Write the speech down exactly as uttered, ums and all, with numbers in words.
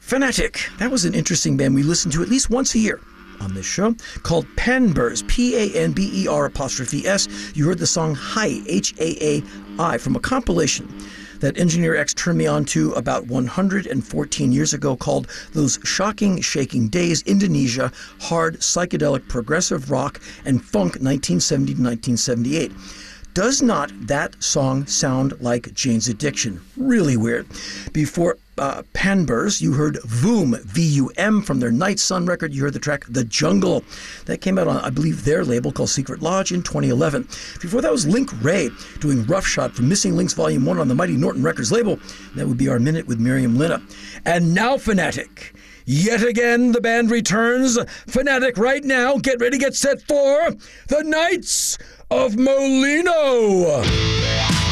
Fanatic. That was an interesting band we listened to at least once a year on this show, called Panbers, P A N B E R apostrophe S. You heard the song Hai, H A A I, from a compilation that Engineer X turned me on to about one hundred fourteen years ago called Those Shocking Shaking Days, Indonesia, Hard, Psychedelic, Progressive Rock, and Funk nineteen seventy to nineteen seventy-eight. Does not that song sound like Jane's Addiction? Really weird. Before uh, Panbers, you heard Voom, V U M, from their Night Sun record. You heard the track The Jungle. That came out on, I believe, their label called Secret Lodge in twenty eleven. Before that was Link Ray doing Rough Shot from Missing Links Volume one on the Mighty Norton Records label. That would be our minute with Miriam Linna. And now Fanatic. Yet again, the band returns. Fanatic right now. Get ready, get set for the Knights of Molino.